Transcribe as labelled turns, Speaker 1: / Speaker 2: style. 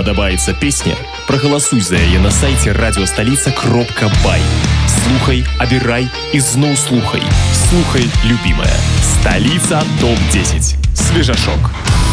Speaker 1: падабаецца песня, прагаласуй за яе на сайце радиостолица.бай. Слухай, абірай і зноў слухай. Слухай, любимая. Столица ТОП-10. Свежашок.